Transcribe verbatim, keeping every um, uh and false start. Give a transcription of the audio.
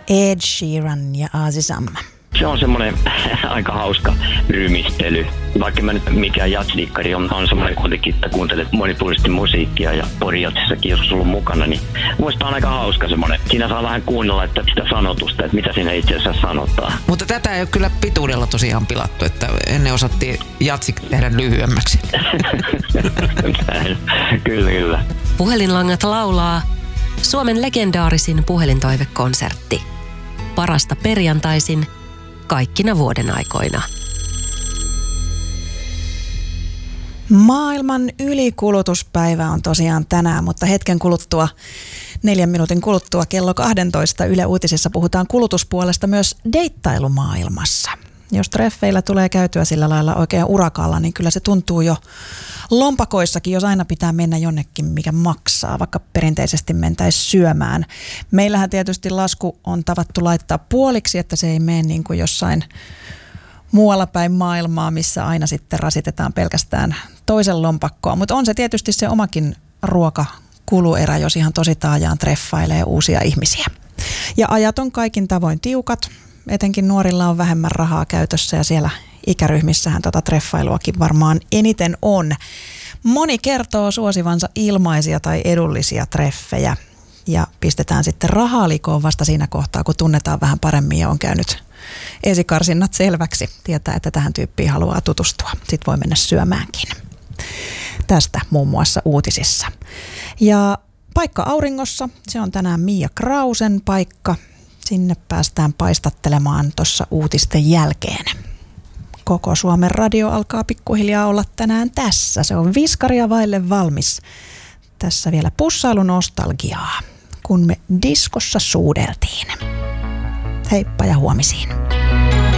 Ed Sheeran ja Aziz Amma. Se on semmoinen aika hauska rymistely. Vaikka mä nyt mikään jatsdikkari on, on semmoinen kuitenkin, että kuuntelet monipuolisesti musiikkia ja porijatsissakin joskus ollut mukana, niin muista on aika hauska semmoinen. Siinä saa vähän kuunnella että sitä sanotusta, että mitä siinä itse asiassa sanotaan. Mutta tätä ei ole kyllä pituudella tosiaan pilattu, että ennen osattiin jatsik tehdä lyhyemmäksi. Kyllä, kyllä. Puhelinlangat laulaa Suomen legendaarisin puhelintoivekonsertti. Parasta perjantaisin kaikkina vuoden aikoina. Maailman ylikulutuspäivä on tosiaan tänään, mutta hetken kuluttua, neljän minuutin kuluttua kello kaksitoista Yle Uutisissa puhutaan kulutuspuolesta myös deittailumaailmassa. Jos treffeillä tulee käytyä sillä lailla oikein urakalla, niin kyllä se tuntuu jo lompakoissakin, jos aina pitää mennä jonnekin, mikä maksaa, vaikka perinteisesti mentäisi syömään. Meillähän tietysti lasku on tavattu laittaa puoliksi, että se ei mene niin kuin jossain muualla päin maailmaa, missä aina sitten rasitetaan pelkästään toisen lompakkoa. Mutta on se tietysti se omakin ruokakuluerä, jos ihan tosi taajaan treffailee uusia ihmisiä. Ja ajat on kaikin tavoin tiukat. Etenkin nuorilla on vähemmän rahaa käytössä ja siellä ikäryhmissähän tota treffailuakin varmaan eniten on. Moni kertoo suosivansa ilmaisia tai edullisia treffejä ja pistetään sitten rahaa likoon vasta siinä kohtaa, kun tunnetaan vähän paremmin ja on käynyt esikarsinnat selväksi. Tietää, että tähän tyyppiin haluaa tutustua. Sitten voi mennä syömäänkin. Tästä muun muassa uutisissa. Ja paikka auringossa, se on tänään Mia Krausen paikka. Sinne päästään paistattelemaan tuossa uutisten jälkeen. Koko Suomen radio alkaa pikkuhiljaa olla tänään tässä. Se on viskaria vaille valmis. Tässä vielä pussailunostalgiaa, kun me diskossa suudeltiin. Heippa ja huomisiin.